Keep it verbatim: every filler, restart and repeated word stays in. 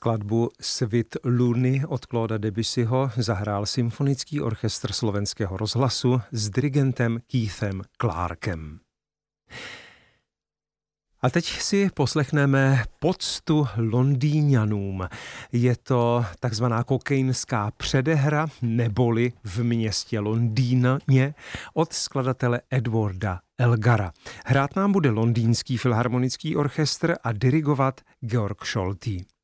Skladbu Svit Luny od Clauda Debussyho zahrál Symfonický orchestr Slovenského rozhlasu s dirigentem Keithem Clarkem. A teď si poslechneme poctu Londýňanům. Je to takzvaná kokainská předehra, neboli v městě Londýně, od skladatele Edwarda Elgara. Hrát nám bude Londýnský filharmonický orchestr a dirigovat Georg Scholti.